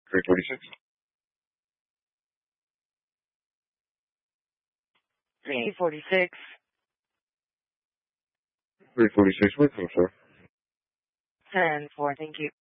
346. 346. 346 with him, sir. 10-4, thank you.